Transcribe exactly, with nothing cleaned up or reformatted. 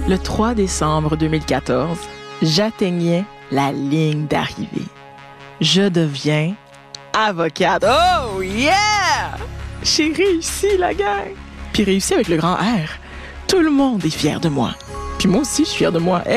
Le trois décembre deux mille quatorze, j'atteignais la ligne d'arrivée. Je deviens avocate. Oh yeah! J'ai réussi, la gang! Puis réussi avec le grand R. Tout le monde est fier de moi. Puis moi aussi, je suis fière de moi. Hey!